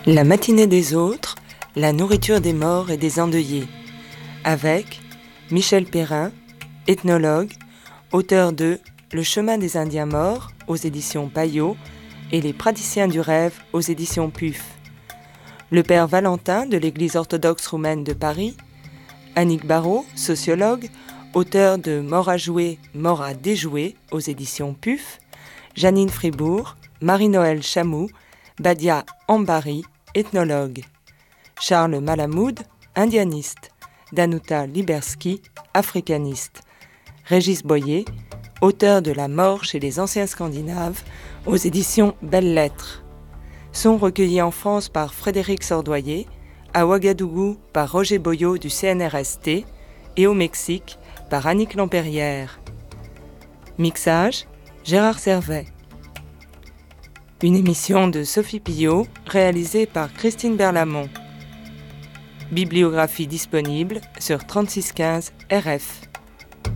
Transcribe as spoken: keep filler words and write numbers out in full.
La matinée des autres, la nourriture des morts et des endeuillés, avec Michel Perrin, ethnologue, auteur de Le chemin des Indiens morts aux éditions Payot et Les praticiens du rêve aux éditions P U F. Le père Valentin de l'Église orthodoxe roumaine de Paris, Annick Barraud, sociologue, auteur de Mort à jouer, mort à déjouer aux éditions P U F, Janine Fribourg, Marie-Noël Chamou, Badia Ambari, ethnologue, Charles Malamoud, indianiste, Danuta Liberski, africaniste, Régis Boyer, auteur de La mort chez les anciens Scandinaves aux éditions Belles Lettres, sont recueillis en France par Frédéric Sordoyer, à Ouagadougou par Roger Boyot du C N R S T et au Mexique par Annick Lampérière. Mixage, Gérard Servet. Une émission de Sophie Pillot réalisée par Christine Berlamont. Bibliographie disponible sur trente-six quinze R F.